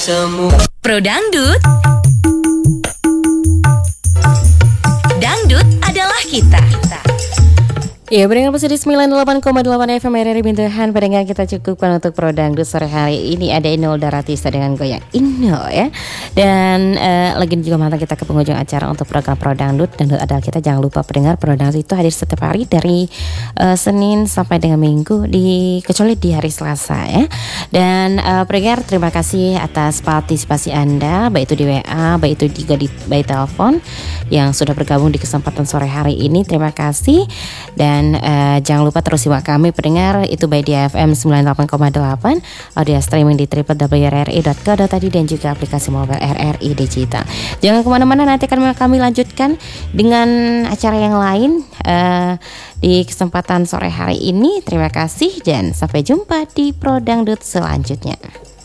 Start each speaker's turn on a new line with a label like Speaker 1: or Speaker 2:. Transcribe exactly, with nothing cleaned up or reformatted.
Speaker 1: semua.
Speaker 2: Pro Dangdut. Dangdut adalah kita.
Speaker 3: Ya, pendengar posisi sembilan puluh delapan koma delapan F M R R I Bintuhan. Pendengar kita cukupkan untuk Pro Dangdut sore hari ini. Ada Inul Daratista dengan goyang Inul ya. Dan uh, lagi juga mantap kita ke penghujung acara untuk program Pro Dangdut. Dangdut adalah kita. Jangan lupa pendengar, Pro Dangdut itu hadir setiap hari dari uh, Senin sampai dengan Minggu, di kecuali di hari Selasa ya. Dan uh, pendengar, terima kasih atas partisipasi Anda, baik itu di W A, baik itu juga di by telepon, yang sudah bergabung di kesempatan sore hari ini. Terima kasih. Dan Dan uh, jangan lupa terus simak kami pendengar, itu by di F M sembilan puluh delapan koma delapan, audio streaming di w w w titik r r i titik co titik i d dan juga aplikasi mobile R R I Digital. Jangan kemana-mana, nanti akan kami lanjutkan dengan acara yang lain uh, di kesempatan sore hari ini. Terima kasih dan sampai jumpa di Pro Dangdut selanjutnya.